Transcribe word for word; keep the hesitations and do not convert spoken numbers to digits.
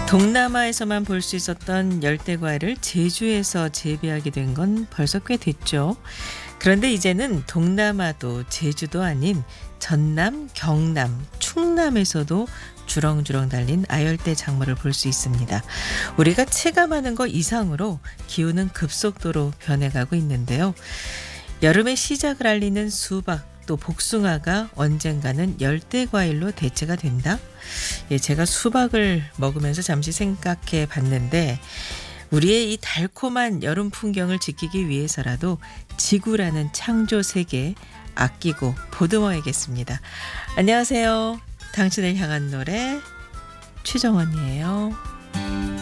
동남아에서만 볼 수 있었던 열대과일을 제주에서 재배하게 된 건 벌써 꽤 됐죠. 그런데 이제는 동남아도 제주도 아닌 전남, 경남, 충남에서도 주렁주렁 달린 아열대 작물을 볼 수 있습니다. 우리가 체감하는 것 이상으로 기후는 급속도로 변해가고 있는데요. 여름의 시작을 알리는 수박, 또 복숭아가 언젠가는 열대과일로 대체가 된다? 예, 제가 수박을 먹으면서 잠시 생각해 봤는데 우리의 이 달콤한 여름 풍경을 지키기 위해서라도 지구라는 창조 세계 아끼고 보듬어야겠습니다. 안녕하세요. 당신을 향한 노래 최정원이에요.